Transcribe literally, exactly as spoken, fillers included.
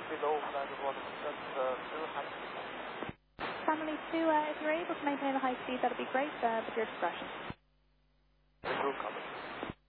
below flight one, that's uh, still high speed. Family two, uh, if you're able to maintain a high speed, that would be great, uh, with your discretion. The group coming.